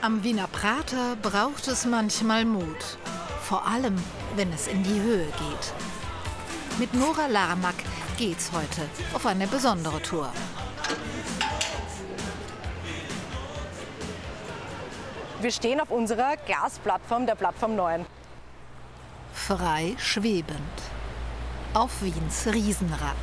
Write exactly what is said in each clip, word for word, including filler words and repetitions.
Am Wiener Prater braucht es manchmal Mut. Vor allem, wenn es in die Höhe geht. Mit Nora Larmack geht's heute auf eine besondere Tour. Wir stehen auf unserer Glasplattform, der Plattform neun. Frei schwebend. Auf Wiens Riesenrad.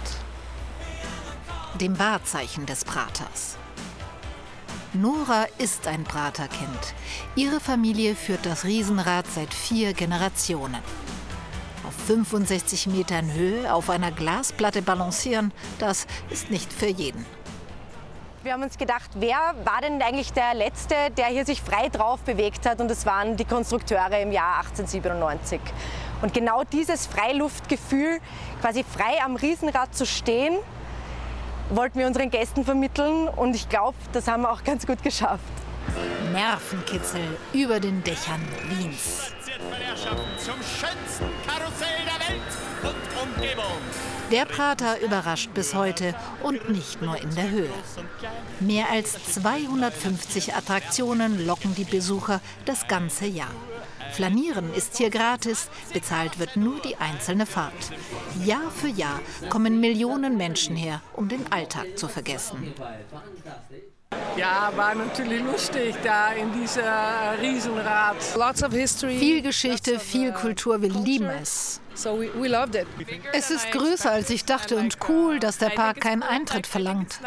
Dem Wahrzeichen des Praters. Nora ist ein Praterkind. Ihre Familie führt das Riesenrad seit vier Generationen. Auf fünfundsechzig Metern Höhe auf einer Glasplatte balancieren, das ist nicht für jeden. Wir haben uns gedacht, wer war denn eigentlich der Letzte, der hier sich frei drauf bewegt hat? Und das waren die Konstrukteure im Jahr achtzehnhundertsiebenundneunzig. Und genau dieses Freiluftgefühl, quasi frei am Riesenrad zu stehen, wollten wir unseren Gästen vermitteln. Und ich glaube, das haben wir auch ganz gut geschafft. Nervenkitzel über den Dächern Wiens. Zum schönsten Karussell der Welt und Umgebung. Der Prater überrascht bis heute und nicht nur in der Höhe. Mehr als zweihundertfünfzig Attraktionen locken die Besucher das ganze Jahr. Flanieren ist hier gratis, bezahlt wird nur die einzelne Fahrt. Jahr für Jahr kommen Millionen Menschen her, um den Alltag zu vergessen. Ja, war natürlich lustig da in dieser Riesenrad. Viel Geschichte, viel Kultur, wir lieben es. Es ist größer als ich dachte und cool, dass der Park keinen Eintritt verlangt.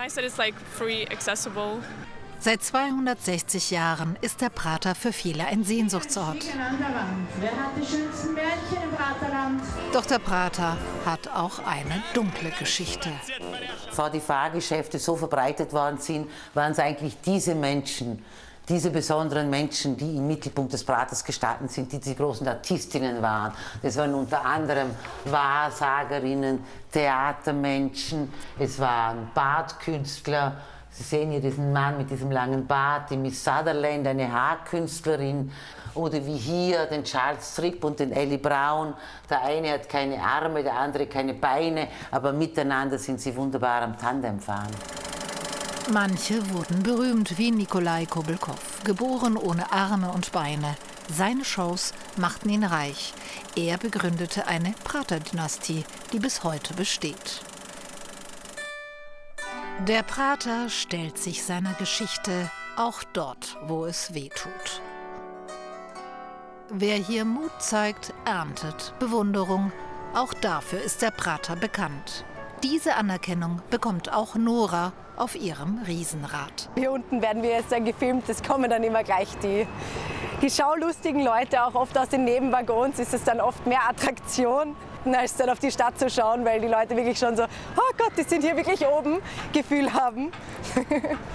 Seit zweihundertsechzig Jahren ist der Prater für viele ein Sehnsuchtsort. Wer hat die schönsten Mädchen im Praterland? Doch der Prater hat auch eine dunkle Geschichte. Bevor die Fahrgeschäfte so verbreitet worden sind, waren es eigentlich diese Menschen, diese besonderen Menschen, die im Mittelpunkt des Praters gestanden sind, die die großen Artistinnen waren. Das waren unter anderem Wahrsagerinnen, Theatermenschen, es waren Bartkünstler. Sie sehen hier diesen Mann mit diesem langen Bart, die Miss Sutherland, eine Haarkünstlerin. Oder wie hier den Charles Tripp und den Ellie Brown. Der eine hat keine Arme, der andere keine Beine, aber miteinander sind sie wunderbar am Tandem fahren. Manche wurden berühmt wie Nikolai Kobelkow, geboren ohne Arme und Beine. Seine Shows machten ihn reich. Er begründete eine Prater-Dynastie, die bis heute besteht. Der Prater stellt sich seiner Geschichte auch dort, wo es weh tut. Wer hier Mut zeigt, erntet Bewunderung. Auch dafür ist der Prater bekannt. Diese Anerkennung bekommt auch Nora auf ihrem Riesenrad. Hier unten werden wir jetzt dann gefilmt, es kommen dann immer gleich die, die schaulustigen Leute, auch oft aus den Nebenwaggons ist es dann oft mehr Attraktion, als dann auf die Stadt zu schauen, weil die Leute wirklich schon so, oh Gott, die sind hier wirklich oben, Gefühl haben.